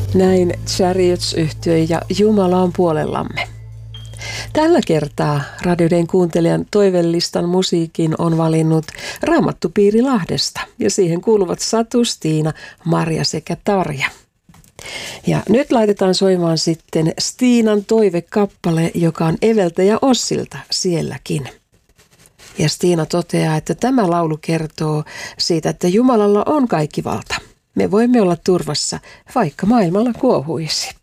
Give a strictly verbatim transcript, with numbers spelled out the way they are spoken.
Näin Chariots-yhtye ja Jumala on puolellamme. Tällä kertaa radioiden kuuntelijan toivelistan musiikin on valinnut Raamattupiiri Lahdesta ja siihen kuuluvat Satu, Stiina, Marja sekä Tarja. Ja nyt laitetaan soimaan sitten Stiinan toivekappale, joka on Eveltä ja Ossilta sielläkin. Ja Stiina toteaa, että tämä laulu kertoo siitä, että Jumalalla on kaikki valta. Me voimme olla turvassa, vaikka maailmalla kuohuisi.